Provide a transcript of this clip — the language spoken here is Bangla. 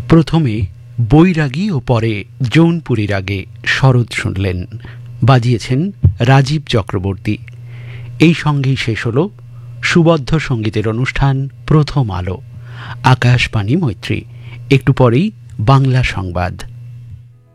প্রথমে বৈরাগী ও পরে জৌনপুরীর আগে শরৎ শুনলেন, বাজিয়েছেন রাজীব চক্রবর্তী। এই সঙ্গেই শেষ হল সুবদ্ধ সঙ্গীতের অনুষ্ঠান প্রথম আলো। আকাশবাণী মৈত্রী। একটু পরেই বাংলা সংবাদ।